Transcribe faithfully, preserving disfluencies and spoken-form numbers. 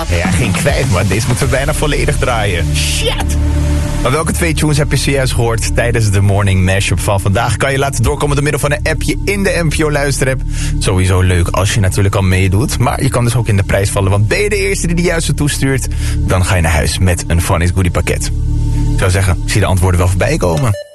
inderdaad. Ja, geen kwijt, maar deze moeten we bijna volledig draaien. Shit! Maar welke twee tunes heb je zojuist gehoord tijdens de morning mashup van vandaag? Kan je laten doorkomen door middel van een appje in de N P O luisterapp. Sowieso leuk als je natuurlijk al meedoet. Maar je kan dus ook in de prijs vallen. Want ben je de eerste die de juiste toestuurt, dan ga je naar huis met een Funnies Goodie pakket. Ik zou zeggen, ik zie de antwoorden wel voorbij komen.